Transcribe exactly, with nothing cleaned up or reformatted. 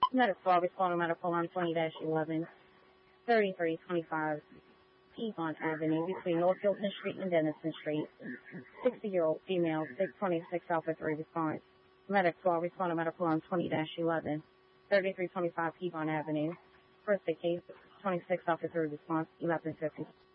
Medical twelve, responding medical on twenty dash eleven, thirty-three twenty-five Piedmont Avenue between North Hilton Street and Dennison Street. sixty-year-old female, six twenty-six Alpha three response. Medic twelve, responding medical on twenty dash eleven, thirty-three twenty-five Piedmont Avenue. First aid case, twenty-six Alpha three response, eleven fifty.